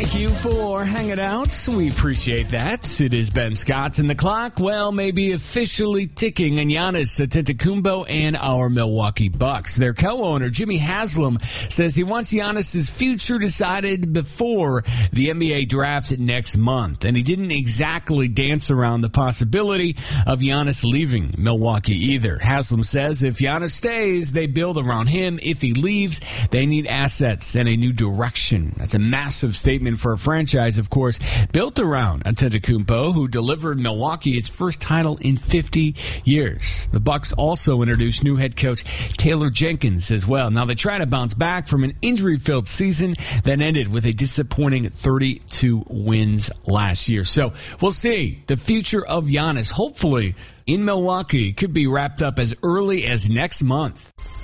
Thank you for hanging out. We appreciate that. It is Ben Scott, and the clock, well, maybe officially ticking on Giannis Antetokounmpo and our Milwaukee Bucks. Their co-owner, Jimmy Haslam, says he wants Giannis's future decided before the NBA draft next month, and he didn't exactly dance around the possibility of Giannis leaving Milwaukee either. Haslam says if Giannis stays, they build around him. If he leaves, they need assets and a new direction. That's a massive statement for a franchise, of course, built around Antetokounmpo, who delivered Milwaukee its first title in 50 years. The Bucks also introduced new head coach Taylor Jenkins as well. Now they try to bounce back from an injury-filled season that ended with a disappointing 32 wins last year. So we'll see. The future of Giannis, hopefully in Milwaukee, could be wrapped up as early as next month.